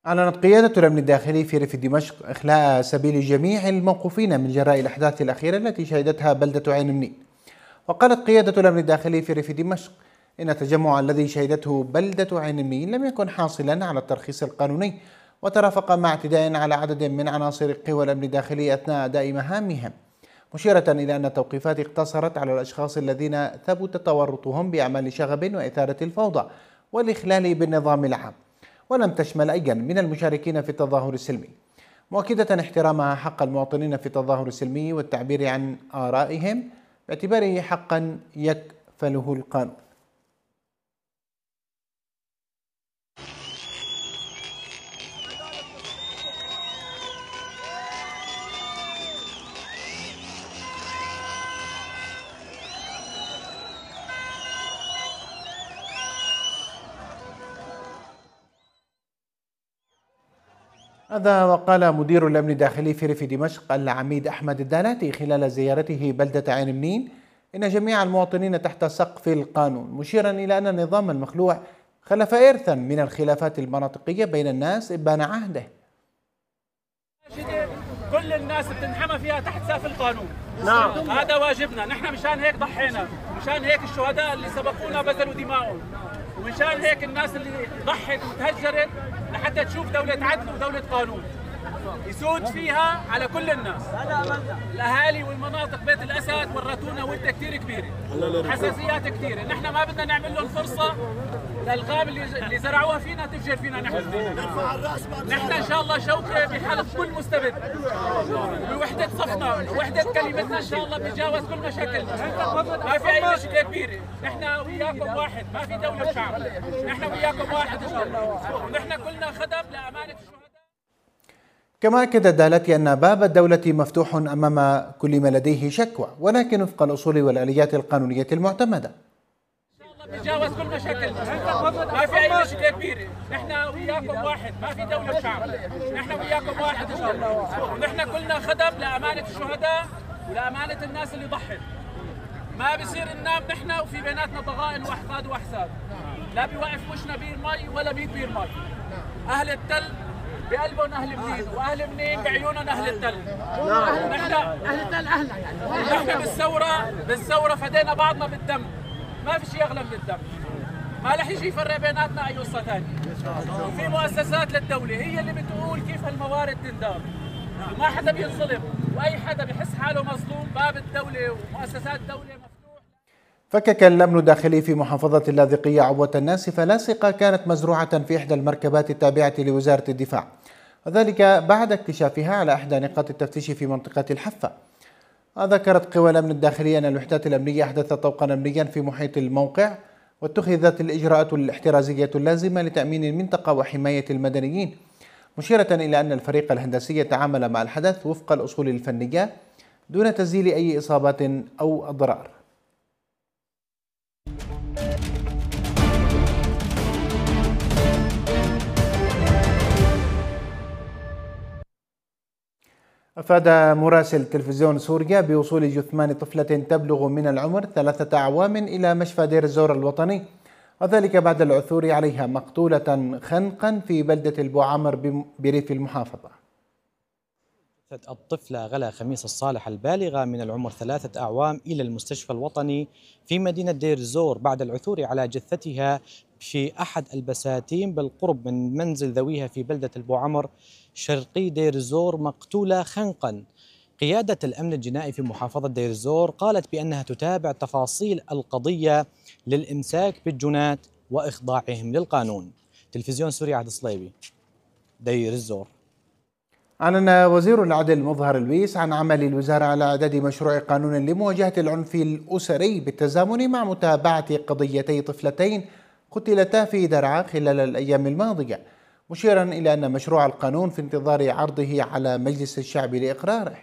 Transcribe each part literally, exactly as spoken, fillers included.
أعلنت قيادة الأمن الداخلي في ريف دمشق إخلاء سبيل جميع الموقوفين من جراء الأحداث الأخيرة التي شهدتها بلدة عين منيل. وقالت قيادة الأمن الداخلي في ريف دمشق إن التجمع الذي شهدته بلدة عين منيل لم يكن حاصلا على الترخيص القانوني، وترافق مع اعتداء على عدد من عناصر قوى الأمن الداخلي أثناء أداء مهامهم، مشيرة إلى أن التوقيفات اقتصرت على الأشخاص الذين ثبت تورطهم بأعمال شغب وإثارة الفوضى والإخلال بالنظام العام، ولم تشمل أيا من المشاركين في التظاهر السلمي، مؤكدة احترامها حق المواطنين في التظاهر السلمي والتعبير عن آرائهم باعتباره حقا يكفله القانون. هذا وقال مدير الأمن الداخلي في ريف دمشق العميد أحمد الدالاتي خلال زيارته بلدة عين منيل إن جميع المواطنين تحت سقف القانون، مشيرا إلى أن النظام المخلوع خلف إرثا من الخلافات المناطقية بين الناس إبان عهده. كل الناس بتنحمى فيها تحت سقف القانون. نعم، هذا واجبنا، نحن مشان هيك ضحينا، مشان هيك الشهداء اللي سبقونا بذلوا دماءهم، ومشان هيك الناس اللي ضحت وتهجرت لحتى تشوف دولة عدل ودولة قانون يسود فيها على كل الناس. الاهالي والمناطق بيت الاسد ورطونا ودة كثير كبيره، حساسيات كثيره، نحن ما بدنا نعمل لهم فرصه للغام اللي اللي زرعوها فينا تفجر فينا نحن. نحن ان شاء الله شوكه بحلق كل مستبد، بوحده صفنا وحده كلمتنا ان شاء الله بنتجاوز كل مشاكلنا، ما في اي مشكله كبيره، نحن وياكم واحد، ما في دوله وشعب، نحن وياكم واحد ان شاء الله، ونحن كلنا خدم لامانه الشهداء. كما أكد الدالاتي أن باب الدولة مفتوح أمام كل من لديه شكوى، ولكن وفق الأصول والآليات القانونية المعتمدة. نتجاوز كل مشاكلنا، ما في اي مشكله كبيره، نحن وياكم واحد، ما في دوله وشعب، نحن وياكم واحد ان شاء الله، ونحن كلنا خدم لامانه الشهداء ولامانه الناس اللي ضحت. ما بصير ننام نحن وفي بيناتنا ضغائن واحقاد واحساد، لا بيوقف وشنا بير مي ولا بيد بير مي. اهل التل بقلبهم اهل منين، واهل منين بعيونهم اهل التل. نحن اهل التل اهلنا يعني، نحن بالثوره بالثوره فدينا بعضنا بالدم، ما في شيء اغلى من الدم، ما رح يجي يفرق بيناتنا اي قصه ثانيه. وفي مؤسسات للدوله هي اللي بتقول كيف هالموارد تندار، وما حدا بينظلم، واي حدا بحس حاله مظلوم باب الدوله ومؤسسات الدوله مفتوح. فكك الأمن الداخلي في محافظة اللاذقية عبوة ناسفة لاصقة كانت مزروعة في إحدى المركبات التابعة لوزارة الدفاع، وذلك بعد اكتشافها على إحدى نقاط التفتيش في منطقة الحفة. ذكرت قوى الأمن الداخلي أن الوحدات الأمنية أحدثت طوقا أمنيا في محيط الموقع، واتخذت الإجراءات الاحترازية اللازمة لتأمين المنطقة وحماية المدنيين، مشيرة إلى أن الفريق الهندسي تعامل مع الحدث وفق الأصول الفنية دون تسجيل أي إصابات أو أضرار. أفاد مراسل تلفزيون سوريا بوصول جثمان طفلة تبلغ من العمر ثلاثة أعوام إلى مشفى دير الزور الوطني، وذلك بعد العثور عليها مقتولة خنقا في بلدة البوعامر بريف المحافظة. الطفلة غلا خميس الصالح البالغة من العمر ثلاثة أعوام إلى المستشفى الوطني في مدينة دير الزور بعد العثور على جثتها في أحد البساتين بالقرب من منزل ذويها في بلدة البوعمر شرقي دير الزور مقتولة خنقا. قيادة الأمن الجنائي في محافظة دير الزور قالت بأنها تتابع تفاصيل القضية للإمساك بالجنات وإخضاعهم للقانون. تلفزيون سوريا عهد صليبي، دير الزور. أعلن وزير العدل مظهر الويس عن عمل الوزارة على إعداد مشروع قانون لمواجهة العنف الأسري بالتزامن مع متابعة قضيتي طفلتين قتلتا في درعا خلال الأيام الماضية، مشيرا إلى أن مشروع القانون في انتظار عرضه على مجلس الشعب لإقراره.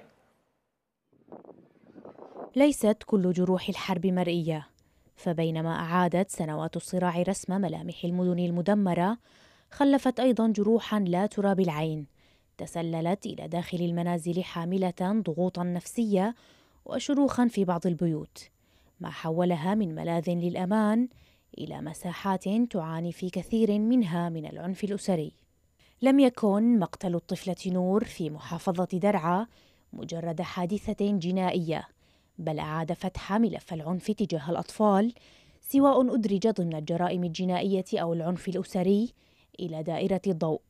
ليست كل جروح الحرب مرئية، فبينما أعادت سنوات الصراع رسم ملامح المدن المدمرة، خلفت أيضا جروحا لا ترى بالعين تسللت إلى داخل المنازل حاملة ضغوطا نفسية وشروخا في بعض البيوت، ما حولها من ملاذ للأمان إلى مساحات تعاني في كثير منها من العنف الأسري. لم يكن مقتل الطفلة نور في محافظة درعا مجرد حادثة جنائية، بل أعاد فتح ملف العنف تجاه الأطفال سواء أدرج ضمن الجرائم الجنائية أو العنف الأسري إلى دائرة الضوء،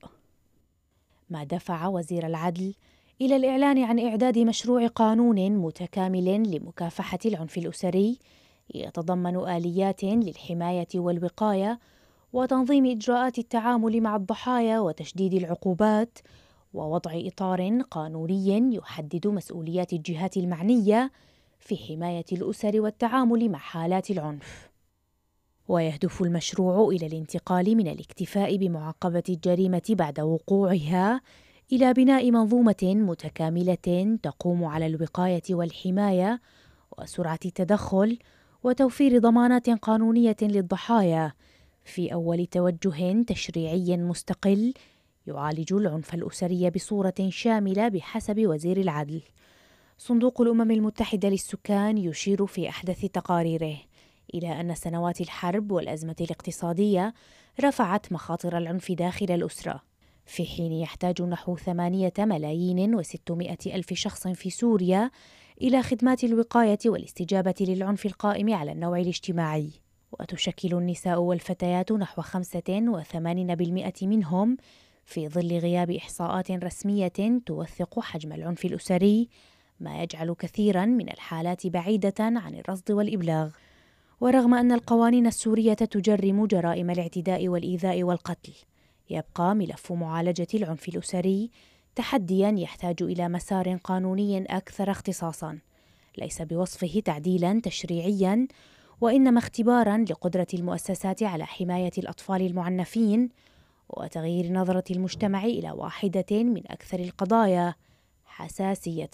ما دفع وزير العدل إلى الإعلان عن إعداد مشروع قانون متكامل لمكافحة العنف الأسري يتضمن آليات للحماية والوقاية وتنظيم إجراءات التعامل مع الضحايا وتشديد العقوبات، ووضع إطار قانوني يحدد مسؤوليات الجهات المعنية في حماية الأسر والتعامل مع حالات العنف. ويهدف المشروع إلى الانتقال من الاكتفاء بمعاقبة الجريمة بعد وقوعها إلى بناء منظومة متكاملة تقوم على الوقاية والحماية وسرعة التدخل وتوفير ضمانات قانونية للضحايا، في أول توجه تشريعي مستقل يعالج العنف الأسري بصورة شاملة بحسب وزير العدل. صندوق الأمم المتحدة للسكان يشير في أحدث تقاريره إلى أن سنوات الحرب والأزمة الاقتصادية رفعت مخاطر العنف داخل الأسرة، في حين يحتاج نحو ثمانية ملايين وستمائة ألف شخص في سوريا إلى خدمات الوقاية والاستجابة للعنف القائم على النوع الاجتماعي، وتشكل النساء والفتيات نحو خمسة وثمانين بالمئة منهم، في ظل غياب إحصاءات رسمية توثق حجم العنف الأسري، ما يجعل كثيرا من الحالات بعيدة عن الرصد والإبلاغ. ورغم أن القوانين السورية تجرم جرائم الاعتداء والإيذاء والقتل، يبقى ملف معالجة العنف الأسري تحديا يحتاج إلى مسار قانوني أكثر اختصاصا، ليس بوصفه تعديلا تشريعيا، وإنما اختبارا لقدرة المؤسسات على حماية الأطفال المعنفين وتغيير نظرة المجتمع إلى واحدة من أكثر القضايا حساسية.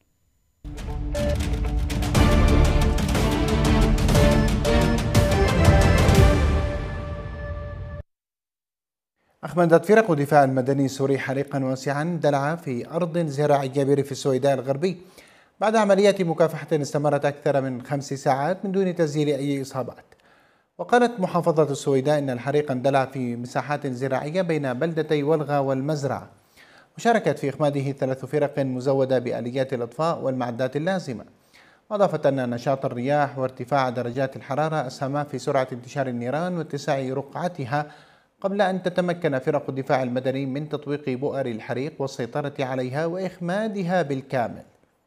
أخمدت فرق الدفاع المدني السوري حريقا واسعا دلعا في أرض زراعية بريف السويداء الغربي بعد عمليات مكافحة استمرت أكثر من خمس ساعات من دون تسجيل أي إصابات. وقالت محافظة السويداء إن الحريق اندلع في مساحات زراعية بين بلدتي ولغة والمزرعة، وشاركت في إخماده ثلاث فرق مزودة بآليات الإطفاء والمعدات اللازمة. وأضافت أن نشاط الرياح وارتفاع درجات الحرارة أسهما في سرعة انتشار النيران واتساع رقعتها، قبل أن تتمكن فرق الدفاع المدني من تطويق بؤر الحريق والسيطرة عليها وإخمادها بالكامل.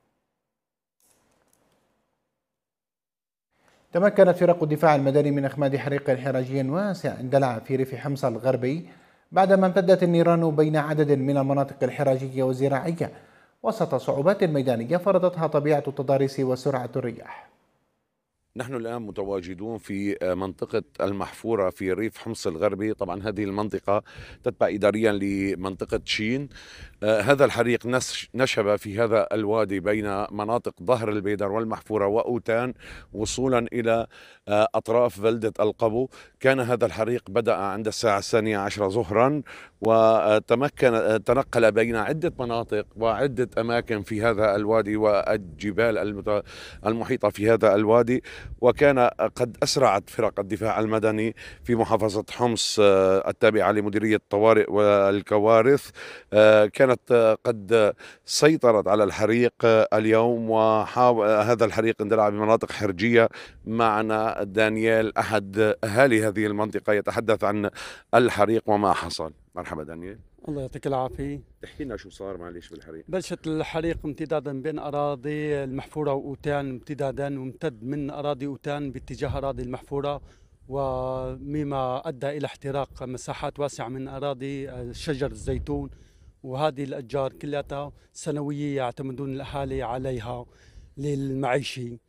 تمكنت فرق الدفاع المدني من إخماد حريق حراجي واسع اندلع في ريف حمص الغربي بعدما امتدت النيران بين عدد من المناطق الحراجية والزراعية وسط صعوبات ميدانية فرضتها طبيعة التضاريس وسرعة الرياح. نحن الآن متواجدون في منطقة المحفورة في ريف حمص الغربي. طبعا هذه المنطقة تتبع إداريا لمنطقة شين. آه هذا الحريق نشب في هذا الوادي بين مناطق ظهر البيدر والمحفورة وأوتان وصولا إلى آه أطراف بلدة القبو. كان هذا الحريق بدأ عند الساعة الثانية عشرة ظهرا وتمكن تنقل بين عدة مناطق وعدة أماكن في هذا الوادي والجبال المحيطة في هذا الوادي. وكان قد أسرعت فرق الدفاع المدني في محافظة حمص التابعة لمديرية الطوارئ والكوارث، كانت قد سيطرت على الحريق اليوم. وهذا الحريق اندلع بمناطق حرجية. معنا دانيال أحد أهالي هذه المنطقة يتحدث عن الحريق وما حصل. مرحبا دانيال. الله يعطيك العافية. احكي لنا شو صار معلش بالحريق. بلشت الحريق امتدادا بين أراضي المحفورة وأوتان امتدادا، وامتد من أراضي أوتان باتجاه أراضي المحفورة، ومما أدى إلى احتراق مساحات واسعة من أراضي شجر الزيتون. وهذه الأشجار كلها سنوية يعتمدون الأهالي عليها للمعيشة،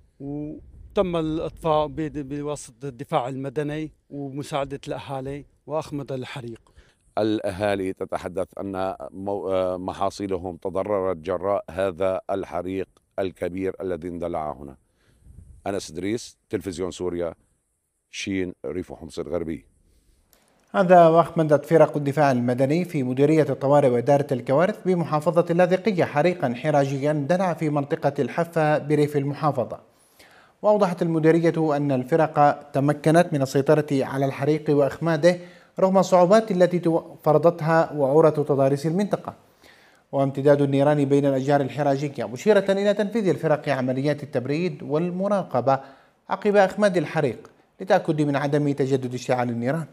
وتم الإطفاء بواسطة الدفاع المدني ومساعدة الأهالي وأخمد الحريق. الأهالي تتحدث أن محاصيلهم تضررت جراء هذا الحريق الكبير الذي اندلع هنا. أنس إدريس، تلفزيون سوريا، شين، ريف حمص الغربي. هذا وأخمدت فرق الدفاع المدني في مديرية الطوارئ وإدارة الكوارث بمحافظة اللاذقية حريقا حراجيا اندلع في منطقة الحفة بريف المحافظة. وأوضحت المديرية أن الفرق تمكنت من السيطرة على الحريق وإخماده رغم الصعوبات التي فرضتها وعورة تضاريس المنطقة وامتداد النيران بين الأشجار الحراجية، مشيرة إلى تنفيذ الفرق عمليات التبريد والمراقبة عقب إخماد الحريق لتأكد من عدم تجدد اشتعال النيران.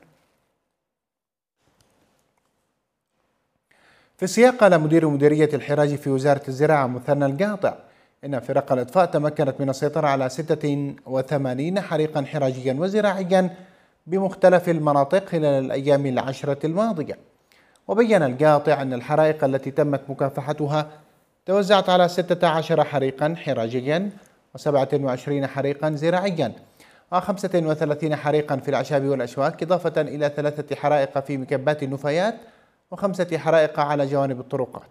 في السياق قال مدير مديرية الحراج في وزارة الزراعة مثنى القاطع إن فرق الإطفاء تمكنت من السيطرة على ستة وثمانين حريقا حراجيا وزراعيا بمختلف المناطق خلال الأيام العشرة الماضية. وبين القاطع أن الحرائق التي تمت مكافحتها توزعت على ستة عشر حريقا حراجيا وسبعة وعشرين حريقا زراعيا وخمسة وثلاثين حريقا في الأعشاب والأشواك، إضافة إلى ثلاثة حرائق في مكبات النفايات وخمسة حرائق على جوانب الطرقات.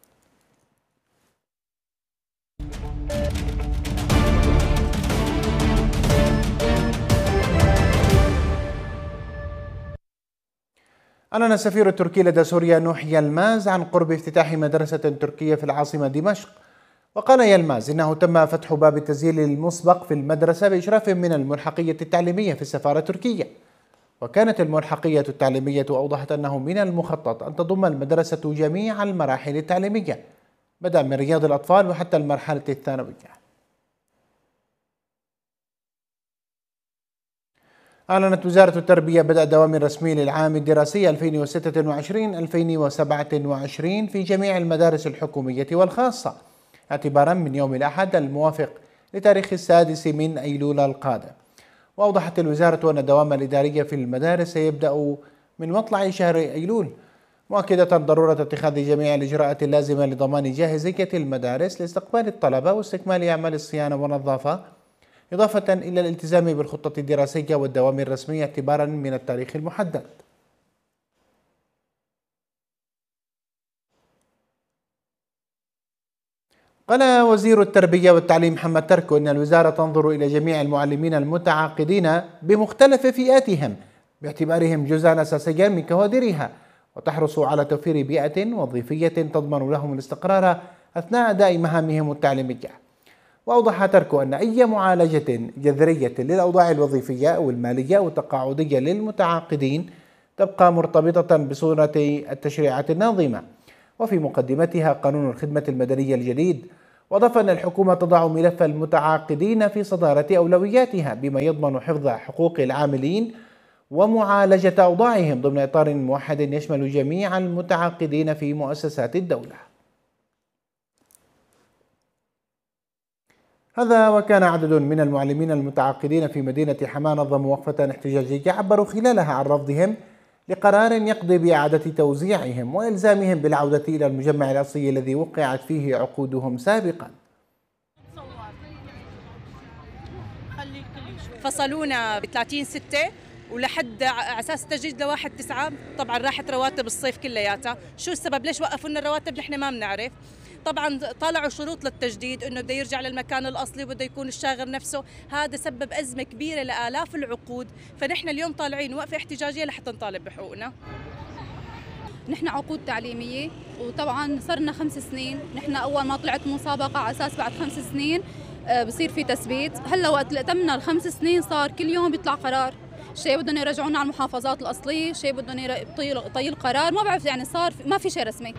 أعلن السفير التركي لدى سوريا نوح يلماز عن قرب افتتاح مدرسة تركية في العاصمة دمشق. وقال يلماز إنه تم فتح باب التسجيل المسبق في المدرسة بإشراف من الملحقية التعليمية في السفارة التركية. وكانت الملحقية التعليمية أوضحت أنه من المخطط أن تضم المدرسة جميع المراحل التعليمية بدءا من رياض الأطفال وحتى المرحلة الثانوية. أعلنت وزارة التربية بدء دوام رسمي للعام الدراسي ألفين وستة وعشرين ألفين وسبعة وعشرين في جميع المدارس الحكومية والخاصة اعتبارا من يوم الأحد الموافق لتاريخ السادس من أيلول القادم. وأوضحت الوزارة أن الدوام الإداري في المدارس سيبدأ من مطلع شهر أيلول، مؤكدة ضرورة اتخاذ جميع الإجراءات اللازمة لضمان جاهزية المدارس لاستقبال الطلبة واستكمال أعمال الصيانة والنظافة، إضافة إلى الالتزام بالخطة الدراسية والدوام الرسمي اعتبارا من التاريخ المحدد. قال وزير التربية والتعليم محمد تركو إن الوزارة تنظر إلى جميع المعلمين المتعاقدين بمختلف فئاتهم باعتبارهم جزءا أساسيا من كوادرها، وتحرص على توفير بيئة وظيفية تضمن لهم الاستقرار أثناء أداء مهامهم التعليمية. وأوضح تركو أن أي معالجة جذرية للأوضاع الوظيفية أو المالية أو التقاعدية للمتعاقدين تبقى مرتبطة بصورة التشريعات الناظمة وفي مقدمتها قانون الخدمة المدنية الجديد. وأضاف أن الحكومة تضع ملف المتعاقدين في صدارة أولوياتها بما يضمن حفظ حقوق العاملين ومعالجة أوضاعهم ضمن إطار موحد يشمل جميع المتعاقدين في مؤسسات الدولة. هذا وكان عدد من المعلمين المتعاقدين في مدينة حماة نظموا وقفة احتجاجية عبروا خلالها عن رفضهم لقرار يقضي بإعادة توزيعهم وإلزامهم بالعودة إلى المجمع الأصلي الذي وقعت فيه عقودهم سابقا. فصلونا ب ثلاثين ستة ولحد على اساس تجديد لواحد تسعة، طبعا راحت رواتب الصيف كلياتها. شو السبب؟ ليش وقفوا لنا الرواتب؟ نحن ما بنعرف. طبعا طلعوا شروط للتجديد انه بده يرجع للمكان الاصلي وبده يكون الشاغر نفسه، هذا سبب ازمه كبيره لالاف العقود، فنحن اليوم طالعين وقفه احتجاجيه لحتى نطالب بحقوقنا. نحن عقود تعليميه وطبعا صرنا خمس سنين، نحن اول ما طلعت مسابقه على اساس بعد خمس سنين بصير في تثبيت، هلا وقت تمنا الخمس سنين صار كل يوم بيطلع قرار، شيء بدهم يرجعونا على المحافظات الاصليه، شيء بدهم يطيل قرار، ما بعرف يعني صار ما في شيء رسمي.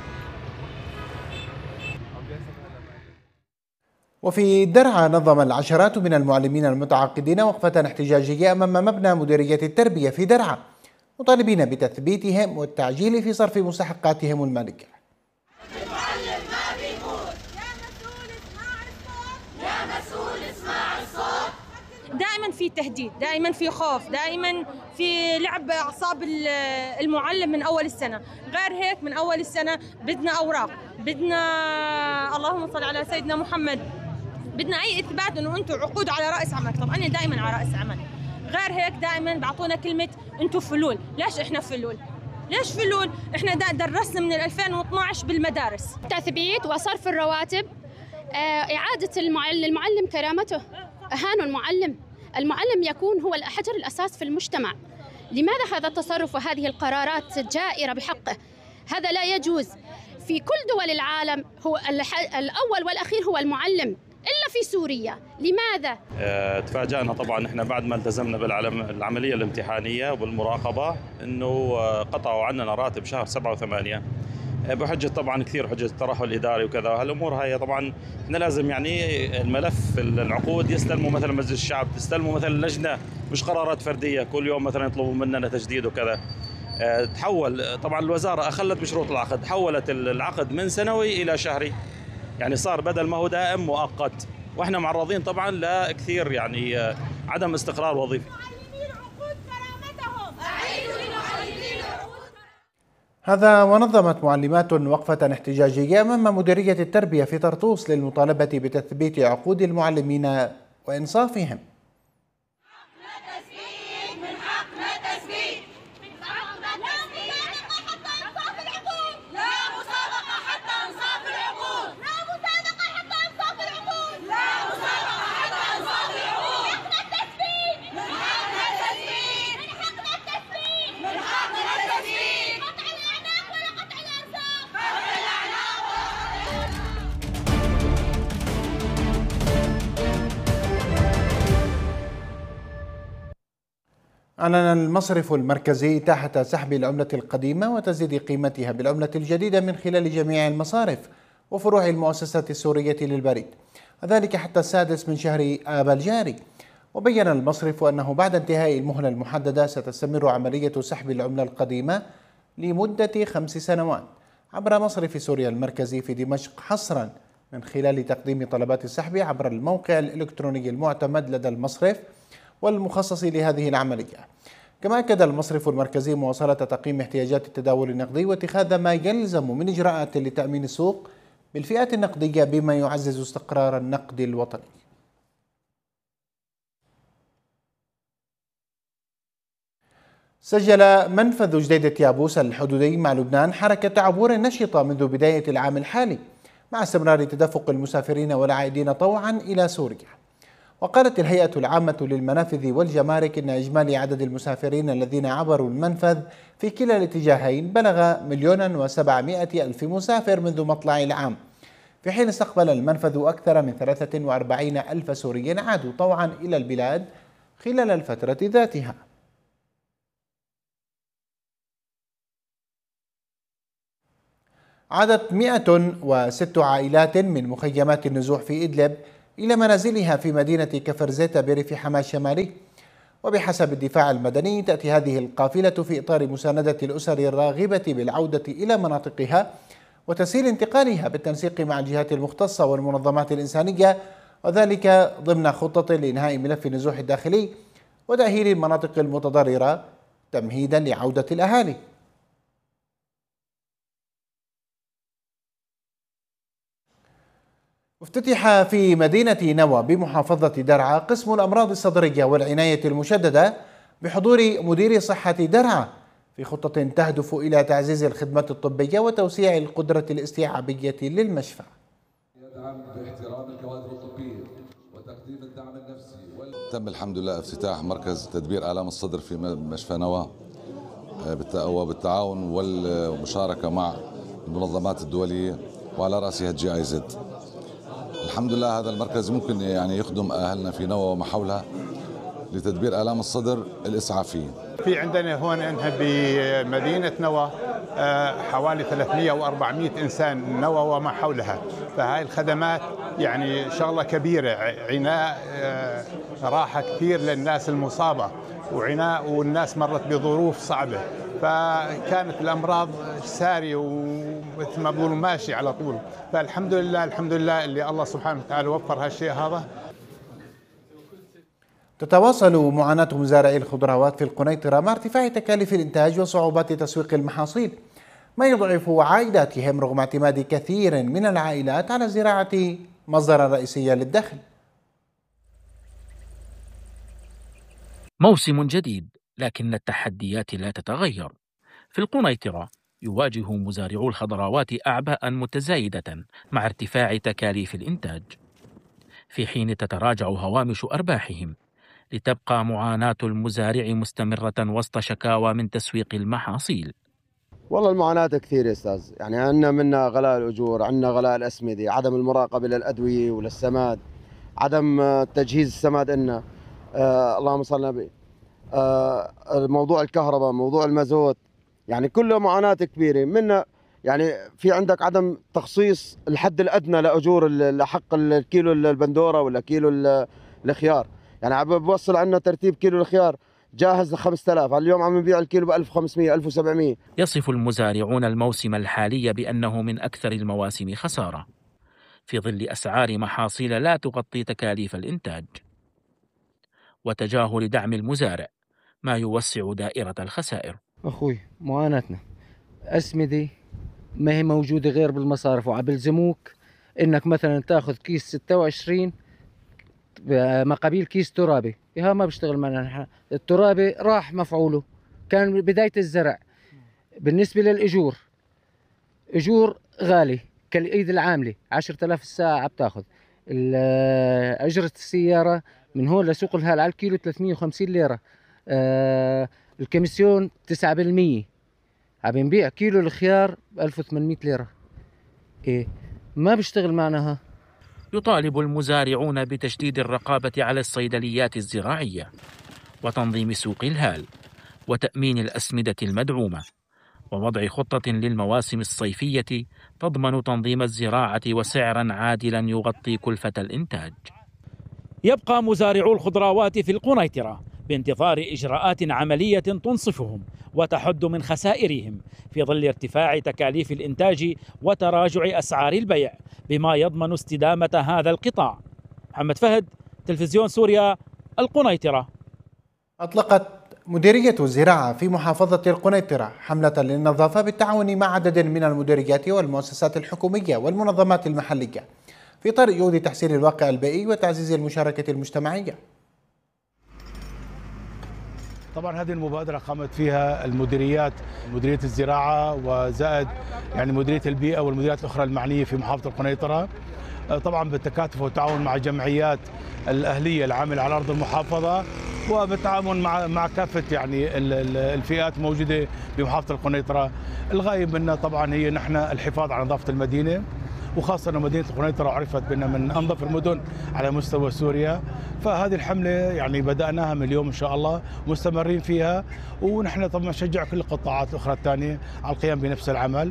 وفي درعا نظم العشرات من المعلمين المتعاقدين وقفة احتجاجية أمام مبنى مديرية التربية في درعا مطالبين بتثبيتهم والتعجيل في صرف مستحقاتهم المالية. المعلم ما بيموت، يا مسؤول اسمع الصوت، يا مسؤول اسمع الصوت. دائما في تهديد، دائما في خوف، دائما في لعب أعصاب المعلم من أول السنة. غير هيك من أول السنة بدنا أوراق، بدنا اللهم صل على سيدنا محمد، بدنا أي إثبات إنه أنتم عقود على رأس عمل. طب أنا دائما على رأس عمل. غير هيك دائما بعطونا كلمة أنتم فلول. ليش إحنا فلول؟ ليش فلول؟ إحنا درسنا من ألفين واثنعش بالمدارس. تثبيت وصرف الرواتب، إعادة المعلم, المعلم كرامته، أهانوا المعلم. المعلم يكون هو الحجر الأساس في المجتمع. لماذا هذا التصرف وهذه القرارات جائرة بحقه؟ هذا لا يجوز. في كل دول العالم هو الأول والأخير هو المعلم، إلا في سوريا. لماذا؟ تفاجأنا طبعا احنا بعد ما التزمنا بالعملية الامتحانية وبالمراقبة انه قطعوا عننا راتب شهر سبعة وثمانية بحجة طبعا كثير حجة الترهل الإداري وكذا. هالأمور هاي طبعا احنا لازم يعني الملف العقود يستلموا مثلا مجلس الشعب، تستلموا مثلا لجنة، مش قرارات فردية كل يوم مثلا يطلبوا مننا تجديد وكذا. تحول طبعا الوزارة أخلت بشروط العقد، حولت العقد من سنوي إلى شهري، يعني صار بدل ما هو دائم مؤقت، واحنا معرضين طبعا لكثير يعني عدم استقرار وظيفي. هذا ونظمت معلمات وقفة احتجاجية أمام مديرية التربية في طرطوس للمطالبة بتثبيت عقود المعلمين وإنصافهم. أعلن المصرف المركزي إتاحة سحب العملة القديمة وتزييد قيمتها بالعملة الجديدة من خلال جميع المصارف وفروع المؤسسة السورية للبريد، وذلك حتى السادس من شهر آب الجاري. وبين المصرف أنه بعد انتهاء المهلة المحددة ستستمر عملية سحب العملة القديمة لمدة خمس سنوات عبر مصرف سوريا المركزي في دمشق، حصرا من خلال تقديم طلبات السحب عبر الموقع الإلكتروني المعتمد لدى المصرف والمخصص لهذه العملية. كما أكد المصرف المركزي مواصلة تقييم احتياجات التداول النقدي واتخاذ ما يلزم من إجراءات لتأمين السوق بالفئات النقدية بما يعزز استقرار النقد الوطني. سجل منفذ جديدة يابوس الحدودي مع لبنان حركة عبور نشطة منذ بداية العام الحالي مع استمرار تدفق المسافرين والعائدين طوعا إلى سوريا. وقالت الهيئة العامة للمنافذ والجمارك إن إجمالي عدد المسافرين الذين عبروا المنفذ في كلا الاتجاهين بلغ مليون وسبعمائة ألف مسافر منذ مطلع العام، في حين استقبل المنفذ أكثر من ثلاثة وأربعين ألف سوري عادوا طوعا إلى البلاد خلال الفترة ذاتها. عادت مئة وست عائلات من مخيمات النزوح في إدلب إلى منازلها في مدينة كفر زيتا بريف حماة الشمالي. وبحسب الدفاع المدني تأتي هذه القافلة في إطار مساندة الأسر الراغبة بالعودة إلى مناطقها وتسهيل انتقالها بالتنسيق مع الجهات المختصة والمنظمات الإنسانية، وذلك ضمن خطة لإنهاء ملف النزوح الداخلي وتأهيل المناطق المتضررة تمهيدا لعودة الأهالي. افتتح في مدينة نوى بمحافظة درعا قسم الأمراض الصدرية والعناية المشددة بحضور مدير صحة درعا في خطة تهدف إلى تعزيز الخدمات الطبية وتوسيع القدرة الاستيعابية للمشفى. يدعم باحترام الكوادر الطبية وتقديم الدعم النفسي وال... تم الحمد لله افتتاح مركز تدبير آلام الصدر في مشفى نوى وبالتعاون والمشاركة مع المنظمات الدولية وعلى رأسها الجي اي زد. الحمد لله هذا المركز ممكن يعني يخدم أهلنا في نوى وما حولها لتدبير آلام الصدر الإسعافية. في عندنا هون انها بمدينة نوى حوالي ثلاثمئة وأربعمئة إنسان نوى وما حولها، فهاي الخدمات يعني شغلة كبيرة، عناء راحة كثير للناس المصابة وعناء والناس مرت بظروف صعبة، فكانت الأمراض سارية ومثل ما بقولوا ماشي على طول، فالحمد لله الحمد لله اللي الله سبحانه وتعالى وفر هالشيء هذا. تتواصل معاناة مزارعي الخضروات في القنيطرة مع ارتفاع تكاليف الإنتاج وصعوبات تسويق المحاصيل، ما يضعف عائداتهم رغم اعتماد كثير من العائلات على الزراعة مصدرا رئيسيا للدخل. موسم جديد لكن التحديات لا تتغير. في القنيطرة يواجه مزارعو الخضروات أعباء متزايدة مع ارتفاع تكاليف الإنتاج، في حين تتراجع هوامش أرباحهم، لتبقى معاناة المزارع مستمرة وسط شكاوى من تسويق المحاصيل. والله المعاناة كثير يا أستاذ، يعني عندنا منا غلاء الأجور، عندنا غلاء الأسمدة، عدم المراقبة للأدوية وللسماد، عدم تجهيز السماد لنا، آه اللهم صل على النبي، آه موضوع الكهرباء، موضوع المازوت، يعني كله معاناة كبيرة. منا يعني في عندك عدم تخصيص الحد الأدنى لأجور لحق الكيلو البندورة ولا كيلو الخيار. يعني عم بوصل عندنا ترتيب كيلو الخيار جاهز ل خمسة آلاف، اليوم عم نبيع الكيلو ب ألف وخمسمئة ألف وسبعمئة. يصف المزارعون الموسم الحالي بأنه من أكثر المواسم خسارة في ظل أسعار محاصيل لا تغطي تكاليف الإنتاج وتجاهل دعم المزارع ما يوسع دائرة الخسائر. أخوي معاناتنا أسمدة ما هي موجودة غير بالمصارف، وعبلزموك إنك مثلا تاخذ كيس ستة وعشرين مقابل كيس ترابي. ها ما بيشتغل معنا، الترابي راح مفعوله، كان بداية الزرع. بالنسبة للأجور، أجور غالي كالإيد العاملة عشرة آلاف الساعة بتاخذ. أجرة السيارة من هون لسوق الهال على الكيلو ثلاثمئة وخمسين ليرة. آه الكميسيون تسعة بالمئة. عم نبيع كيلو الخيار ب ألف وثمانمئة ليرة. إيه ما بيشتغل معنا. يطالب المزارعون بتشديد الرقابة على الصيدليات الزراعية وتنظيم سوق الهال وتأمين الأسمدة المدعومة ووضع خطة للمواسم الصيفية تضمن تنظيم الزراعة وسعرا عادلا يغطي كلفة الإنتاج. يبقى مزارعو الخضروات في القنيطرة بانتظار إجراءات عملية تنصفهم وتحد من خسائرهم في ظل ارتفاع تكاليف الإنتاج وتراجع أسعار البيع بما يضمن استدامة هذا القطاع. محمد فهد، تلفزيون سوريا، القنيطرة. أطلقت مديرية الزراعة في محافظة القنيطرة حملة للنظافة بالتعاون مع عدد من المديريات والمؤسسات الحكومية والمنظمات المحلية في إطار جهود تحسين الواقع البيئي وتعزيز المشاركة المجتمعية. طبعا هذه المبادرة قامت فيها المديريات، مديرية الزراعة وزائد يعني مديرية البيئة والمديريات الأخرى المعنية في محافظة القنيطرة، طبعا بالتكاتف والتعاون مع الجمعيات الأهلية العاملة على أرض المحافظة وبالتعاون مع مع كافة يعني الفئات موجودة بمحافظة القنيطرة. الغاية منا طبعا هي نحن الحفاظ على نظافة المدينة، وخاصة أن مدينة القنيطرة عرفت بأنها من أنظف المدن على مستوى سوريا. فهذه الحملة يعني بدأناها من اليوم إن شاء الله، مستمرين فيها، ونحن طبعا نشجع كل القطاعات الأخرى الثانية على القيام بنفس العمل.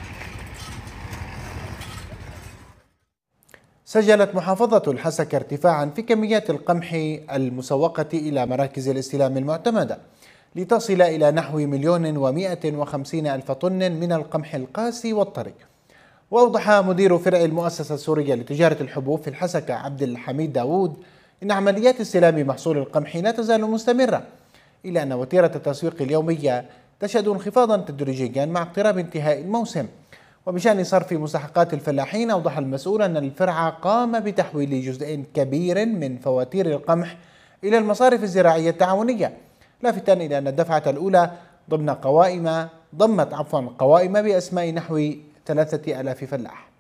سجلت محافظة الحسكة ارتفاعا في كميات القمح المسوقة إلى مراكز الاستلام المعتمدة لتصل إلى نحو مليون ومئة وخمسين ألف طن من القمح القاسي والطري. وأوضح مدير فرع المؤسسة السورية لتجارة الحبوب في الحسكة عبد الحميد داوود إن عمليات استلام محصول القمح لا تزال مستمرة، إلا أن وتيرة التسويق اليومية تشهد انخفاضا تدريجيا مع اقتراب انتهاء الموسم. وبشأن صرف مستحقات الفلاحين، أوضح المسؤول أن الفرع قام بتحويل جزء كبير من فواتير القمح إلى المصارف الزراعية التعاونية، لافتا إلى أن الدفعة الأولى ضمن قوائم ضمت عفوا قوائم بأسماء نحو ثلاثة آلاف فلاح.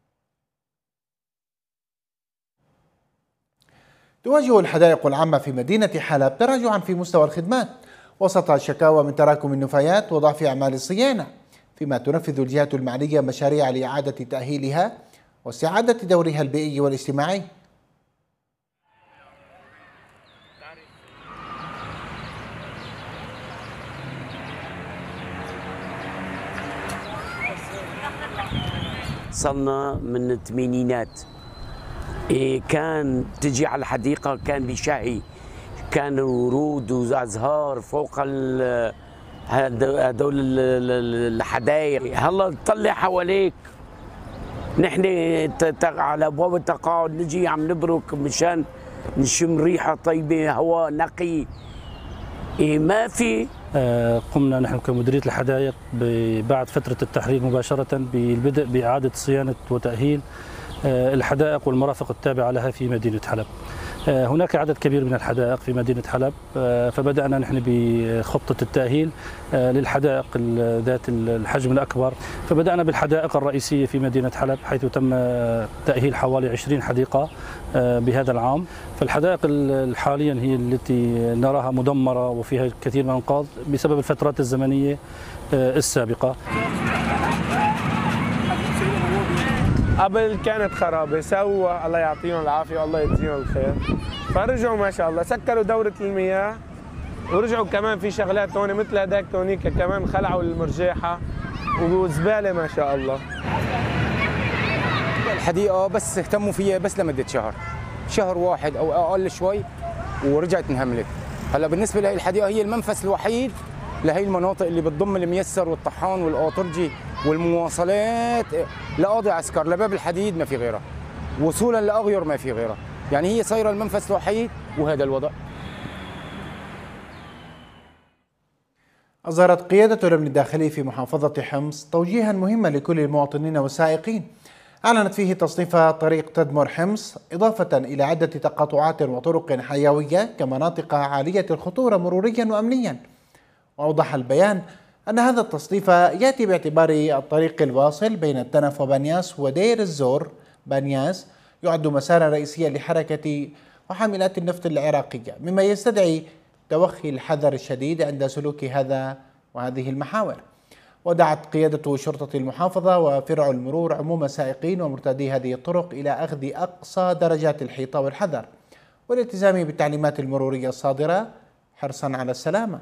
تواجه الحدائق العامة في مدينة حلب تراجعا في مستوى الخدمات وسط شكاوى من تراكم النفايات وضعف أعمال الصيانة، فيما تنفذ الجهات المعنية مشاريع لإعادة تأهيلها واستعادة دورها البيئي والاجتماعي. صلنا من الثمانينات، إيه كان تجي على الحديقة كان بشهي، كان ورود وأزهار فوق هدول الحدايق. هلا تطلع حواليك نحن على ابواب التقاعد نجي عم نبرك مشان نشم ريحه طيبه، هواء نقي. إيه ما في. قمنا نحن كمديريه الحدائق بعد فتره التحرير مباشره بالبدء باعاده صيانه وتاهيل الحدائق والمرافق التابعه لها في مدينه حلب. هناك عدد كبير من الحدائق في مدينة حلب، فبدأنا نحن بخطة التأهيل للحدائق ذات الحجم الأكبر. فبدأنا بالحدائق الرئيسية في مدينة حلب، حيث تم تأهيل حوالي عشرين حديقة بهذا العام. فالحدائق حاليا هي التي نراها مدمرة وفيها الكثير من الأنقاض بسبب الفترات الزمنية السابقة. قبل كانت خرابه، سووا الله يعطيهم العافيه والله يجزيهم الخير، فرجعوا ما شاء الله سكروا دوره المياه ورجعوا كمان في شغلات هون مثل هداك هونيك كمان خلعوا المرجاحه وزباله ما شاء الله. الحديقه بس اهتموا فيها بس لمده شهر، شهر واحد او اقل شوي ورجعت انهملت. هلا بالنسبه لهي الحديقه هي المنفذ الوحيد لهي المناطق اللي بتضم الميسر والطحان والقاطرجي والمواصلات لقاضي عسكر لباب الحديد ما في غيرها، وصولا لاغير ما في غيرها، يعني هي صايره المنفذ الوحيد وهذا الوضع. أظهرت قيادة الأمن الداخلي في محافظة حمص توجيها مهما لكل المواطنين والسائقين، أعلنت فيه تصنيف طريق تدمر حمص إضافة إلى عدة تقاطعات وطرق حيوية كمناطق عالية الخطورة مروريا وأمنيا. وأوضح البيان أن هذا التصنيف يأتي باعتبار الطريق الواصل بين التنف وبنياس ودير الزور بنياس يعد مسارا رئيسيا لحركة وحاملات النفط العراقية، مما يستدعي توخي الحذر الشديد عند سلوك هذا وهذه المحاور. ودعت قيادة شرطة المحافظة وفرع المرور عموم السائقين ومرتادي هذه الطرق إلى أخذ أقصى درجات الحيطة والحذر والالتزام بالتعليمات المرورية الصادرة حرصا على السلامة.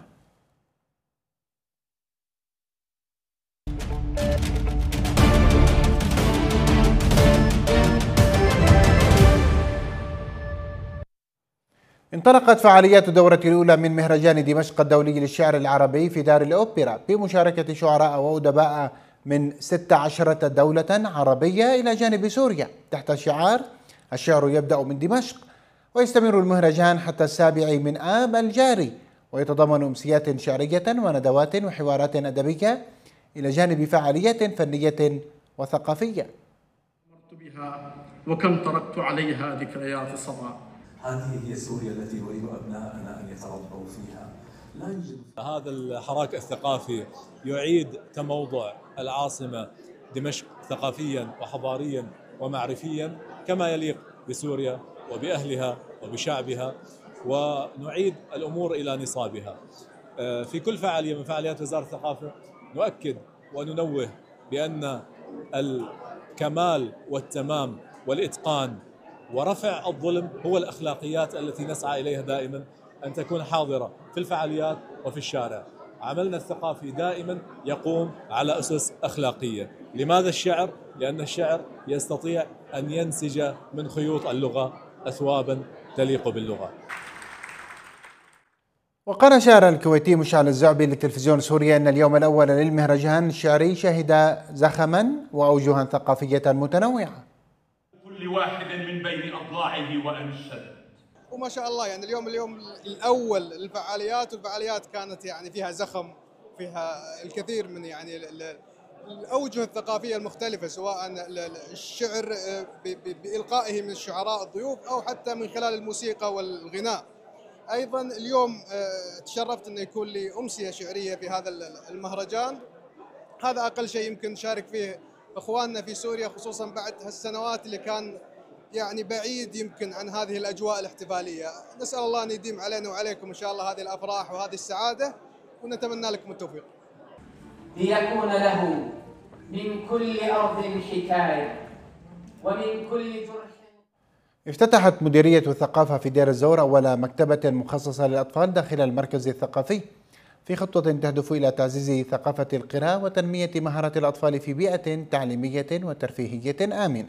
انطلقت فعاليات الدورة الأولى من مهرجان دمشق الدولي للشعر العربي في دار الأوبرا بمشاركة شعراء وأدباء من ست عشرة دولة عربية إلى جانب سوريا تحت شعار الشعر يبدأ من دمشق. ويستمر المهرجان حتى السابع من آب الجاري، ويتضمن أمسيات شعرية وندوات وحوارات أدبية إلى جانب فعاليات فنية وثقافية. مرت بها وكم تركت عليها ذكريات صبا. هذه هي سوريا التي نريد أبناءنا أن يتربوا فيها. لا يوجد هذا الحراك الثقافي يعيد تموضع العاصمة دمشق ثقافيا وحضاريا ومعرفيا كما يليق بسوريا وبأهلها وبشعبها، ونعيد الأمور إلى نصابها. في كل فعالية من فعاليات وزارة الثقافة نؤكد وننوه بأن الكمال والتمام والإتقان ورفع الظلم هو الأخلاقيات التي نسعى إليها دائما أن تكون حاضرة في الفعاليات وفي الشارع. عملنا الثقافي دائما يقوم على أسس أخلاقية. لماذا الشعر؟ لأن الشعر يستطيع أن ينسج من خيوط اللغة أثوابا تليق باللغة. وقال شاعر الكويتي مشعل الزعبي لتلفزيون سوريا أن اليوم الأول للمهرجان الشعري شهد زخما وأوجها ثقافية متنوعة. كل واحد من بين أضلاعه وأنشد. وما شاء الله يعني اليوم اليوم الأول للفعاليات، والفعاليات كانت يعني فيها زخم، فيها الكثير من يعني الأوجه الثقافية المختلفة، سواء الشعر بإلقائه من الشعراء الضيوف أو حتى من خلال الموسيقى والغناء. أيضا اليوم تشرفت أن يكون لي أمسية شعرية في هذا المهرجان، هذا أقل شيء يمكن نشارك فيه إخواننا في سوريا، خصوصا بعد هالسنوات اللي كان يعني بعيد يمكن عن هذه الأجواء الاحتفالية. نسأل الله أن يديم علينا وعليكم إن شاء الله هذه الأفراح وهذه السعادة، ونتمنى لكم التوفيق. ليكون له من كل أرض حكاية ومن كل جرح. افتتحت مديرية الثقافة في دير الزور أول مكتبة مخصصة للأطفال داخل المركز الثقافي، في خطوة تهدف إلى تعزيز ثقافة القراءة وتنمية مهارات الأطفال في بيئة تعليمية وترفيهية آمنة.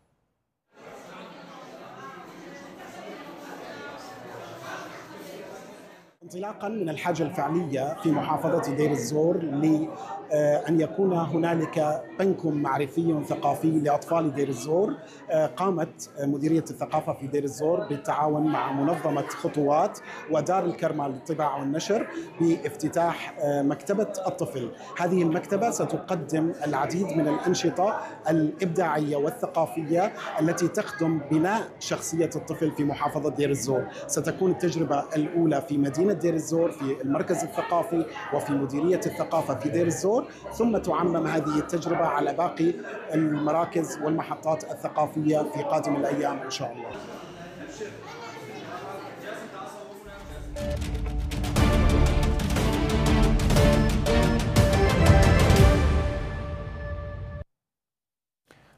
انطلاقا من الحاجة الفعلية في محافظة دير الزور لأن يكون هنالك بنك معرفي ثقافي لأطفال دير الزور، قامت مديرية الثقافة في دير الزور بالتعاون مع منظمة خطوات ودار الكرمة للطباعة والنشر بافتتاح مكتبة الطفل. هذه المكتبة ستقدم العديد من الأنشطة الإبداعية والثقافية التي تخدم بناء شخصية الطفل في محافظة دير الزور. ستكون التجربة الأولى في مدينة دير الزور في المركز الثقافي وفي مديرية الثقافة في دير الزور، ثم تعمم هذه التجربة على باقي المراكز والمحطات الثقافية في قادم الأيام إن شاء الله.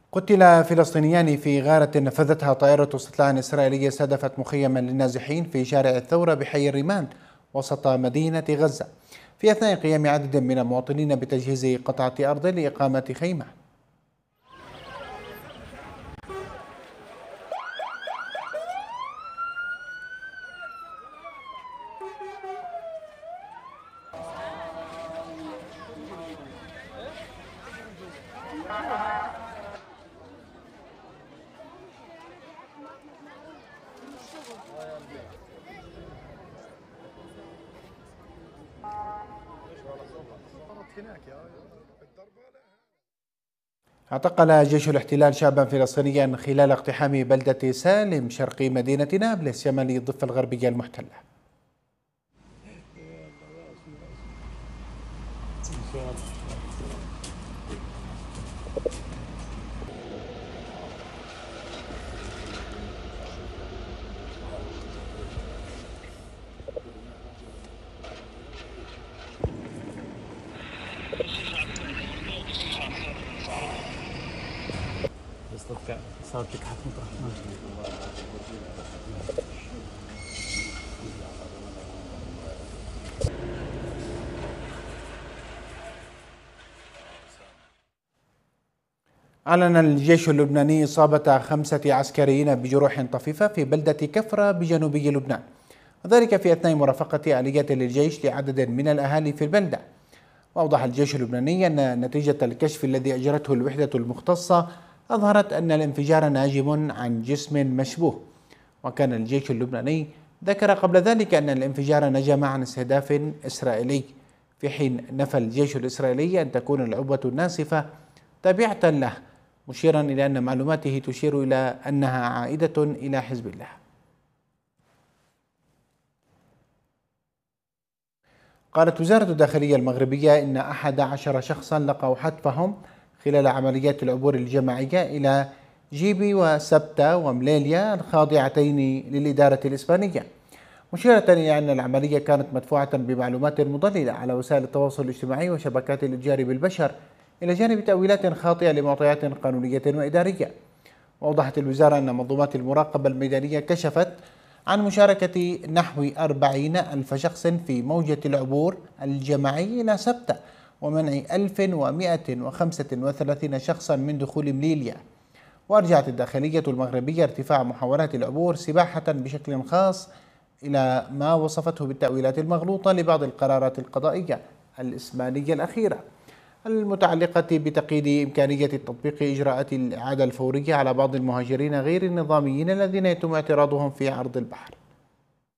قتل فلسطينيان في غارة نفذتها طائرة استطلاع إسرائيلية استهدفت مخيما للنازحين في شارع الثورة بحي الريمان وسط مدينة غزة، في أثناء قيام عدد من المواطنين بتجهيز قطعة أرض لإقامة خيمة. اعتقل جيش الاحتلال شابا فلسطينيا خلال اقتحام بلدة سالم شرقي مدينة نابلس شمالي الضفة الغربية المحتلة. صارت حفلة أعلن الجيش اللبناني إصابة خمسة عسكريين بجروح طفيفة في بلدة كفرة بجنوبي لبنان، وذلك في أثناء مرافقة آليات للجيش لعدد من الأهالي في البلدة. وأوضح الجيش اللبناني أن نتيجة الكشف الذي أجرته الوحدة المختصة أظهرت أن الانفجار ناجم عن جسم مشبوه. وكان الجيش اللبناني ذكر قبل ذلك أن الانفجار نجم عن استهداف إسرائيلي، في حين نفى الجيش الإسرائيلي أن تكون العبوة الناسفة تابعة له، مشيرا إلى أن معلوماته تشير إلى أنها عائدة إلى حزب الله. قالت وزارة الداخلية المغربية إن أحد عشر شخصا لقوا حتفهم خلال عمليات العبور الجماعية إلى جيبي وسبتة ومليليا الخاضعتين للإدارة الإسبانية، مشيرة إلى أن العملية كانت مدفوعة بمعلومات مضللة على وسائل التواصل الاجتماعي وشبكات الإتجار بالبشر، إلى جانب تأويلات خاطئة لمعطيات قانونية وإدارية. وأوضحت الوزارة أن منظومات المراقبة الميدانية كشفت عن مشاركة نحو أربعين ألف شخص في موجة العبور الجماعي إلى سبتة، ومنع ألف ومئة وخمسة وثلاثين شخصا من دخول مليليا. وأرجعت الداخلية المغربية ارتفاع محاولات العبور سباحة بشكل خاص إلى ما وصفته بالتأويلات المغلوطة لبعض القرارات القضائية الإسبانية الأخيرة المتعلقة بتقييد إمكانية تطبيق إجراءات الإعادة الفورية على بعض المهاجرين غير النظاميين الذين يتم اعتراضهم في عرض البحر.